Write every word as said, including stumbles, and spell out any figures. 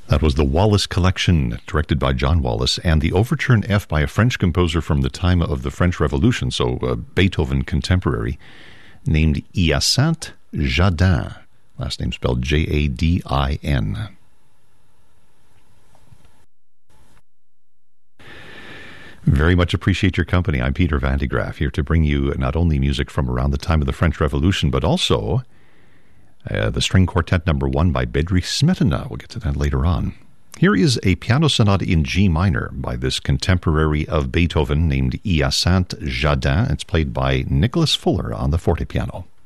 That was the Wallace Collection, directed by John Wallace, and the Overture in F by a French composer from the time of the French Revolution, so uh, Beethoven contemporary, named Hyacinthe Jadin. Last name spelled J A D I N. Very much appreciate your company. I'm Peter Van de Graaff, here to bring you not only music from around the time of the French Revolution, but also uh, the String Quartet Number One by Bedřich Smetana. We'll get to that later on. Here is a piano sonata in G minor by this contemporary of Beethoven named Hyacinthe Jadin. It's played by Nicholas Fuller on the fortepiano.